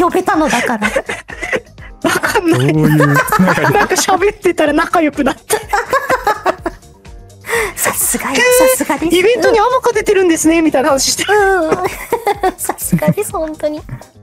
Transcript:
飛べたのだから。 わかんない。 どういうなんか喋ってたら仲良くなった。 さすがです。 イベントにアマカ出てるんですねみたいな話して。 さすがです、本当に。